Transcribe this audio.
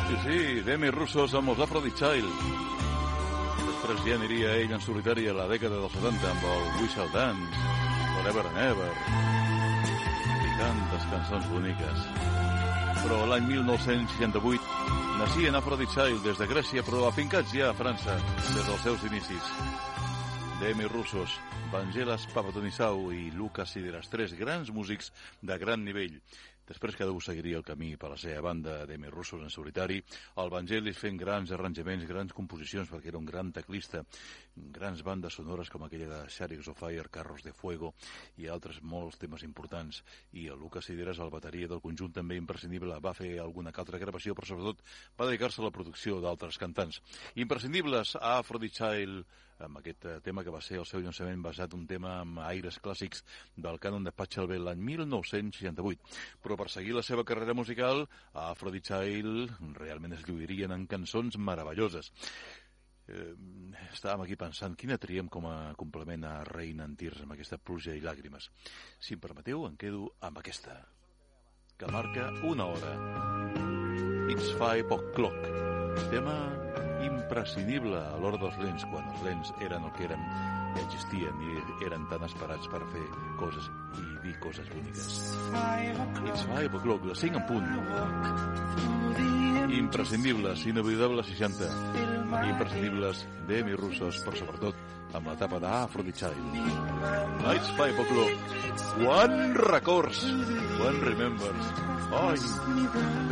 Sí, Demi Russos amb els Aphrodite Child. Després ja aniria ell en solitari a la dècada dels 70 amb el We Shall Dance, Forever and Ever i tantes cançons boniques. Però l'any 1968 naixien Aphrodite Child des de Grècia, però afincats ja a França des dels seus inicis. Demi Russos, Vangelis Papadonisau i Luca Sideras, tres grans músics de gran nivell. Després cada un seguiria el camí per la seva banda, Demi Russos en solitari, el Vangelis fent grans arranjaments, grans composicions, perquè era un gran teclista, grans bandes sonores com aquella de Chariots of Fire, Carros de Fuego i altres molts temes importants. I el Lucas Sideras, el bateria del conjunt també imprescindible, va fer alguna que altra gravació, però sobretot va dedicar-se a la producció d'altres cantants. Imprescindibles a Aphrodite Child, amb aquest tema que va ser el seu llançament basat un tema amb aires clàssics del cànon de Pachelbel l'any 1968. Però per seguir la seva carrera musical, a Aphrodite Child realment es lluirien en cançons meravelloses. Estàvem aquí pensant quina triem com a complement a Rain and Tears amb aquesta pluja i làgrimes. Si em permeteu, em quedo amb aquesta, que marca una hora. It's 5 o'clock. Tema imprescindible a l'hora dels lents, quan els lents eren el que eren, existien i eren tan esperats per fer coses i dir coses boniques. It's 5 o'clock, les 5 en punt. Imprescindibles, inoblidables 60. Imprescindibles Demi Russos, però sobretot amb l'etapa d'Aphrodite Child. It's 5 o'clock. One records, one remembers. Ai...